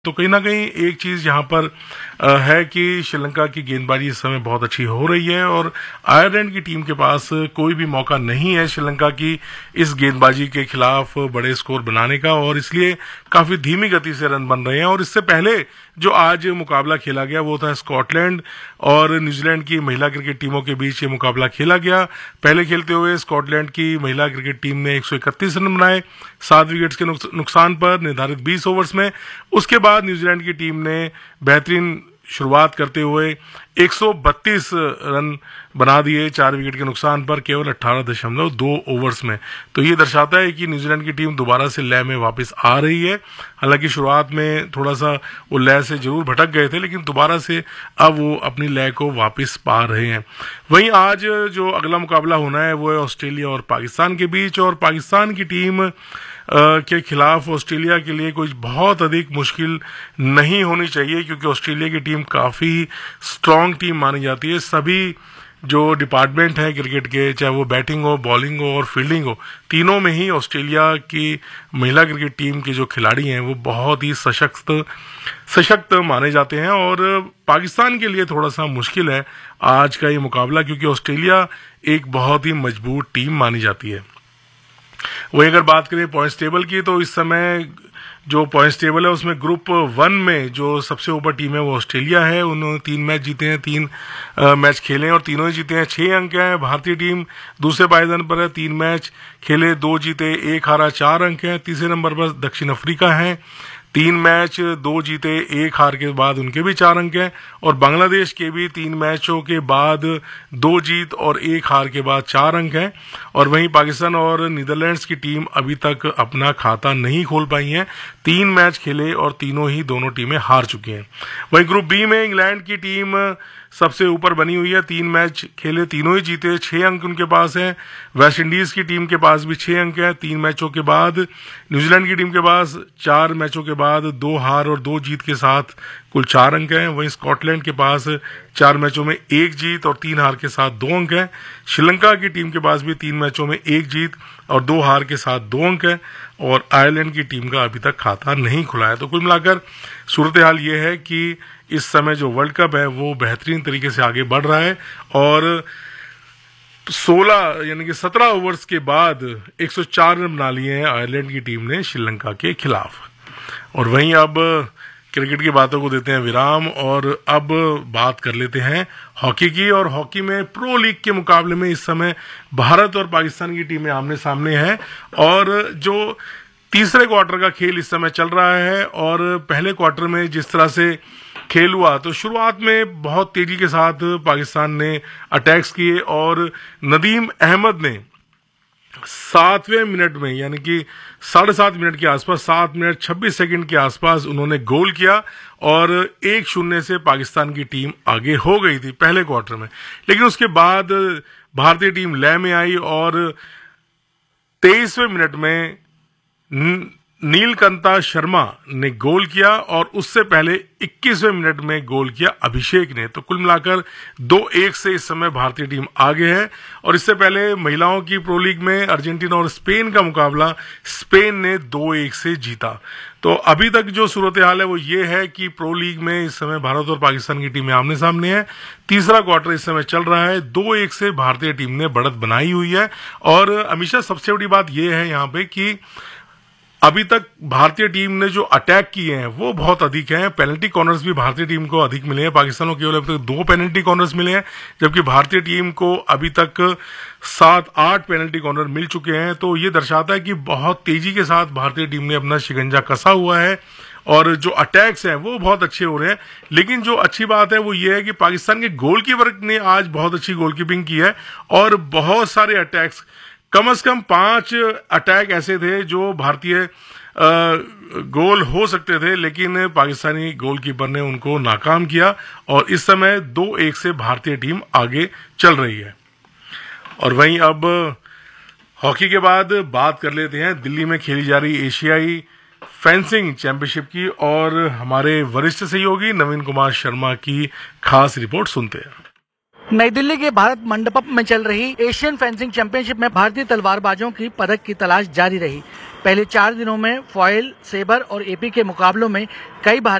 तो कहीं ना कहीं एक चीज यहाँ पर है कि श्रीलंका की गेंदबाजी इस समय बहुत अच्छी हो रही है और आयरलैंड की टीम के पास कोई भी मौका नहीं है श्रीलंका की इस गेंदबाजी के खिलाफ बड़े स्कोर बनाने का, और इसलिए काफी धीमी गति से रन बन रहे हैं। और इससे पहले जो आज मुकाबला खेला गया वो था स्कॉटलैंड और न्यूजीलैंड की महिला क्रिकेट टीमों के बीच ये मुकाबला खेला गया। पहले खेलते हुए स्कॉटलैंड की महिला क्रिकेट टीम ने 131 रन बनाए 7 विकेट्स के नुकसान पर निर्धारित 20 ओवर्स में। उसके बाद न्यूजीलैंड की टीम ने बेहतरीन शुरुआत करते हुए 132 रन बना दिए 4 विकेट के नुकसान पर केवल 18.2 ओवर्स में। तो ये दर्शाता है कि न्यूजीलैंड की टीम दोबारा से लय में वापस आ रही है। हालांकि शुरुआत में थोड़ा सा वो लय से जरूर भटक गए थे, लेकिन दोबारा से अब वो अपनी लय को वापस पा रहे हैं। वहीं आज जो अगला मुकाबला होना है वो है ऑस्ट्रेलिया और पाकिस्तान के बीच, और पाकिस्तान की टीम के खिलाफ ऑस्ट्रेलिया के लिए कुछ बहुत अधिक मुश्किल नहीं होनी चाहिए, क्योंकि ऑस्ट्रेलिया की टीम काफी स्ट्रांग टीम मानी जाती है। सभी जो डिपार्टमेंट है क्रिकेट के, चाहे वो बैटिंग हो, बॉलिंग हो और फील्डिंग हो, तीनों में ही ऑस्ट्रेलिया की महिला क्रिकेट टीम के जो खिलाड़ी हैं वो बहुत ही सशक्त माने जाते हैं। और पाकिस्तान के लिए थोड़ा सा मुश्किल है आज का ये मुकाबला, क्योंकि ऑस्ट्रेलिया एक बहुत ही मजबूत टीम मानी जाती है। वही अगर बात करें पॉइंट्स टेबल की, तो इस समय जो पॉइंट्स टेबल है उसमें ग्रुप 1 में जो सबसे ऊपर टीम है वो ऑस्ट्रेलिया है। उन्होंने 3 मैच जीते हैं, 3 मैच खेले हैं और तीनों ही जीते हैं, 6 अंक हैं। भारतीय टीम दूसरे पायदान पर है, 3 मैच खेले, 2 जीते, 1 हारा, 4 अंक हैं। तीसरे नंबर पर दक्षिण अफ्रीका है, 3 मैच 2 जीते 1 हार के बाद उनके भी 4 अंक हैं। और बांग्लादेश के भी 3 मैचों के बाद 2 जीत और 1 हार के बाद 4 अंक हैं। और वहीं पाकिस्तान और नीदरलैंड्स की टीम अभी तक अपना खाता नहीं खोल पाई है, 3 मैच खेले और दोनों टीमें हार चुकी हैं। वहीं ग्रुप बी में इंग्लैंड की टीम सबसे ऊपर बनी हुई है, 3 मैच खेले, तीनों ही जीते, 6 अंक उनके पास हैं। वेस्ट इंडीज की टीम के पास भी 6 अंक हैं 3 मैचों के बाद। न्यूजीलैंड की टीम के पास 4 मैचों के बाद 2 हार और 2 जीत के साथ कुल 4 अंक हैं। वहीं स्कॉटलैंड के पास 4 मैचों में 1 जीत और 3 हार के साथ 2 अंक हैं। श्रीलंका की टीम के पास भी 3 मैचों में 1 जीत और 2 हार के साथ 2 अंक हैं। और आयरलैंड की टीम का अभी तक खाता नहीं खुला है। तो कुल मिलाकर सूरत हाल ये है कि इस समय जो वर्ल्ड कप है वो बेहतरीन तरीके से आगे बढ़ रहा है, और 16 यानी कि 17 ओवर्स के बाद 104 रन बना लिए हैं आयरलैंड की टीम ने श्रीलंका के खिलाफ। और वहीं अब क्रिकेट की बातों को देते हैं विराम और अब बात कर लेते हैं हॉकी की। और हॉकी में प्रो लीग के मुकाबले में इस समय भारत और पाकिस्तान की टीमें आमने सामने हैं, और जो तीसरे क्वार्टर का खेल इस समय चल रहा है। और पहले क्वार्टर में जिस तरह से खेल हुआ, तो शुरुआत में बहुत तेजी के साथ पाकिस्तान ने अटैक्स किए और नदीम अहमद ने 7वें मिनट में यानी कि 7.5 मिनट के आसपास 7 मिनट 26 सेकंड के आसपास उन्होंने गोल किया और 1-0 से पाकिस्तान की टीम आगे हो गई थी पहले क्वार्टर में। लेकिन उसके बाद भारतीय टीम लय में आई और 23वें मिनट में नीलकंता शर्मा ने गोल किया और उससे पहले 21वें मिनट में गोल किया अभिषेक ने। तो कुल मिलाकर 2-1 से इस समय भारतीय टीम आगे है। और इससे पहले महिलाओं की प्रो लीग में अर्जेंटीना और स्पेन का मुकाबला स्पेन ने 2-1 से जीता। तो अभी तक जो सूरत हाल है वो ये है कि प्रो लीग में इस समय भारत और पाकिस्तान की टीमें आमने सामने है। तीसरा क्वार्टर इस समय चल रहा है, 2-1 से भारतीय टीम ने बढ़त बनाई हुई है। और हमेशा सबसे बड़ी बात यह है यहाँ पे कि अभी तक भारतीय टीम ने जो अटैक किए हैं वो बहुत अधिक हैं। पेनल्टी कॉर्नर्स भी भारतीय टीम को अधिक मिले हैं। पाकिस्तान को केवल अभी तक 2 पेनल्टी कॉर्नर्स मिले हैं, जबकि भारतीय टीम को अभी तक 7-8 पेनल्टी कॉर्नर मिल चुके हैं। तो ये दर्शाता है कि बहुत तेजी के साथ भारतीय टीम ने अपना शिकंजा कसा हुआ है और जो अटैक्स हैं वो बहुत अच्छे हो रहे हैं। लेकिन जो अच्छी बात है वो ये है कि पाकिस्तान के गोलकीपर ने आज बहुत अच्छी गोलकीपिंग की है और बहुत सारे अटैक्स, कम से कम 5 अटैक ऐसे थे जो भारतीय गोल हो सकते थे, लेकिन पाकिस्तानी गोलकीपर ने उनको नाकाम किया और इस समय 2-1 से भारतीय टीम आगे चल रही है। और वहीं अब हॉकी के बाद बात कर लेते हैं दिल्ली में खेली जा रही एशियाई फेंसिंग चैंपियनशिप की, और हमारे वरिष्ठ सहयोगी नवीन कुमार शर्मा की खास रिपोर्ट सुनते हैं। नई दिल्ली के भारत मंडपम में चल रही एशियन फेंसिंग चैंपियनशिप में भारतीय तलवारबाजों की पदक की तलाश जारी रही। पहले 4 दिनों में फॉयल, सेबर और एपी के मुकाबलों में कई